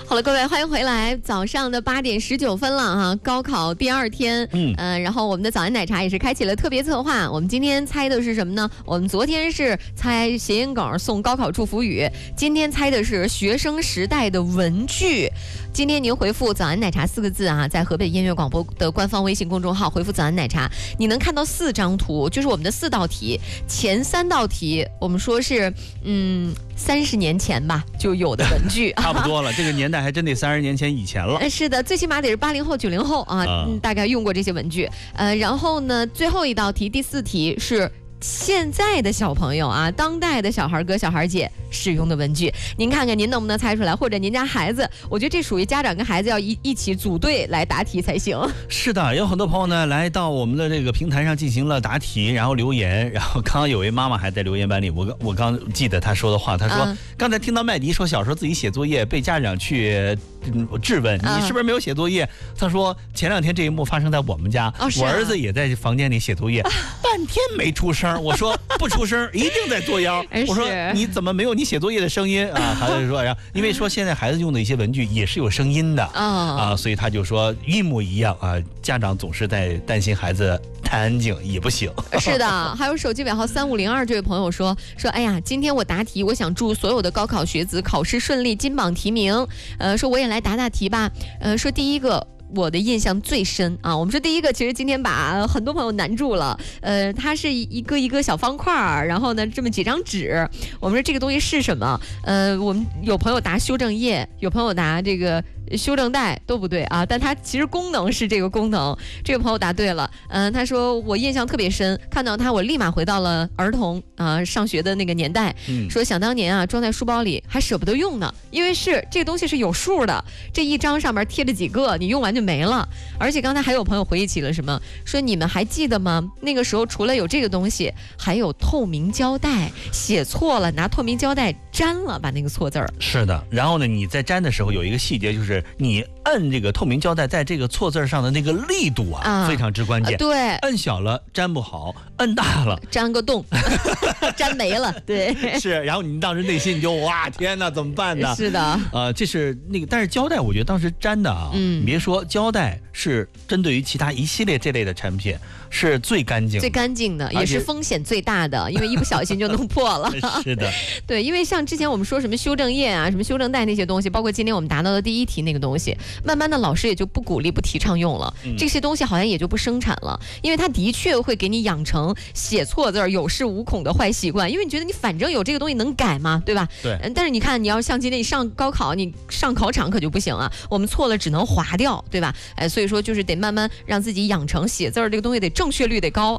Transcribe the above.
好了，各位，欢迎回来。早上的8点19分了哈，高考第2天，然后我们的早安奶茶也是开启了特别策划。我们今天猜的是什么呢？我们昨天是猜谐音梗送高考祝福语，今天猜的是学生时代的文具。今天您回复早安奶茶4个字啊，在河北音乐广播的官方微信公众号回复早安奶茶，你能看到4张图，就是我们的4道题。前3道题我们说是30年前吧就有的文具差不多了，这个年代还真得30年前以前了。 是的，最起码得是80后90后啊，大概用过这些文具。然后呢，最后一道题第4题是现在的小朋友啊，当代的小孩哥小孩姐使用的文具，您看看您能不能猜出来，或者您家孩子，我觉得这属于家长跟孩子要一起组队来答题才行。 是的，有很多朋友呢来到我们的这个平台上进行了答题，然后留言，然后刚刚有位妈妈还在留言板里，我刚记得她说的话，她说刚才听到麦迪说小时候自己写作业被家长去质问你是不是没有写作业，她说前2天这一幕发生在我们家，我儿子也在房间里写作业，半天没出声。我说不出声一定在作妖，我说你怎么没有你写作业的声音啊？孩子说呀，因为说现在孩子用的一些文具也是有声音的所以他就说一模一样啊。家长总是在担心孩子太安静也不行。 是的，还有手机尾号3502这位朋友说，哎呀，今天我答题，我想祝所有的高考学子考试顺利，金榜题名。说我也来答题吧。说第一个。我的印象最深啊，我们说第一个，其实今天把很多朋友难住了。它是一个小方块，然后呢这么几张纸。我们说这个东西是什么？我们有朋友答修正液，有朋友答这个修正带，都不对啊，但它其实功能是这个功能。这个朋友答对了，他说我印象特别深，看到他我立马回到了儿童上学的那个年代。说想当年啊，装在书包里还舍不得用呢，因为这个东西是有数的，这一张上面贴了几个，你用完就没了。而且刚才还有朋友回忆起了什么，说你们还记得吗？那个时候除了有这个东西，还有透明胶带，写错了拿透明胶带粘了，把那个错字儿。 是的，然后呢，你在粘的时候有一个细节，就是你摁这个透明胶带在这个错字上的那个力度非常之关键。 对， 摁小了粘不好，摁大了粘个洞，粘没了。对， 是。然后你当时内心你就哇，天哪，怎么办呢？ 是的， 这是那个，但是胶带我觉得当时粘的你别说，胶带是针对于其他一系列这类的产品是最干净的， 也是风险最大的，因为一不小心就弄破了。 是的， 对，因为像之前我们说什么修正液啊，什么修正带那些东西，包括今天我们答到的第1题那个东西，慢慢的老师也就不鼓励不提倡用了，这些东西好像也就不生产了，因为它的确会给你养成写错字有恃无恐的坏习惯，因为你觉得你反正有这个东西能改嘛，对吧？ 对。 但是你看，你要像今天你上高考，你上考场可就不行啊，我们错了只能划掉，对吧？所以说就是得慢慢让自己养成写字这个东西得正确率得高。